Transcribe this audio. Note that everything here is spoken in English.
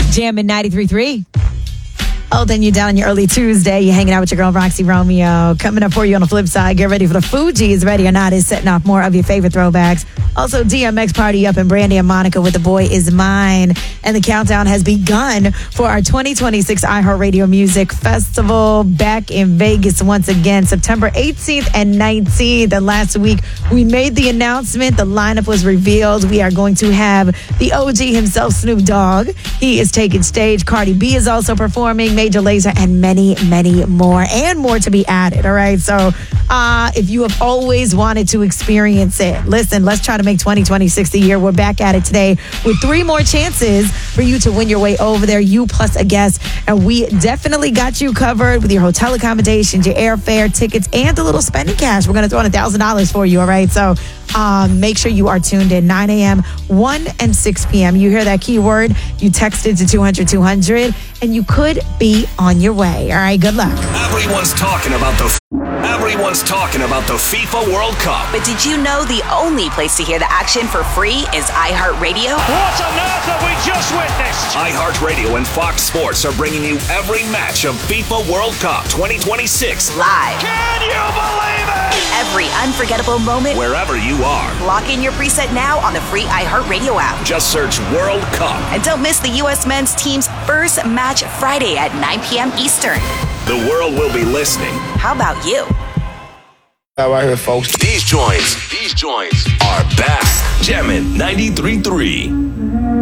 Jamming 93.3. Oh, then you're down on your early Tuesday. You're hanging out with your girl, Roxy Romeo. Coming up for you on the flip side, get ready for the Fugees. Ready or Not is setting off more of your favorite throwbacks. Also, DMX Party Up and Brandy and Monica with The Boy Is Mine. And the countdown has begun for our 2026 iHeartRadio Music Festival back in Vegas once again, September 18th and 19th. And last week, we made the announcement. The lineup was revealed. We are going to have the OG himself, Snoop Dogg. He is taking stage. Cardi B is also performing. Major Lazer, and many, many more, and more to be added. All right. So if you have always wanted to experience it, listen, let's try to make 2026 the year. We're back at it today with 3 more chances for you to win your way over there, you plus a guest. And we definitely got you covered with your hotel accommodations, your airfare, tickets, and a little spending cash. We're going to throw in $1,000 for you. All right. So make sure you are tuned in 9 a.m., 1 and 6 p.m. You hear that keyword, you text it to 200-200, and you could be on your way. All right, good luck. Everyone's talking about the FIFA World Cup. But did you know the only place to hear the action for free is iHeartRadio? What on earth have we just witnessed? iHeartRadio and Fox Sports are bringing you every match of FIFA World Cup 2026 Live. Can you believe it? Every unforgettable moment. wherever you are. Lock in your preset now on the free iHeartRadio app. Just search World Cup. And don't miss the U.S. men's team's first match Friday at 9 p.m. Eastern. The world will be listening. How about you? Right here, folks. These joints are back. Jammin' 93.3.